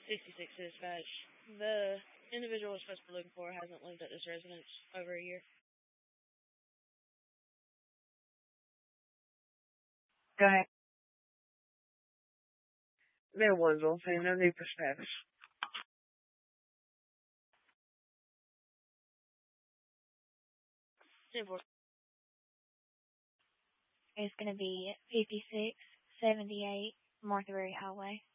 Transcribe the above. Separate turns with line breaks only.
66 dispatch. The individual we're supposed to be looking for hasn't lived at this residence over a year.
Go ahead. There was also no need for status.
It's going to be 5678 Martha Berry Highway.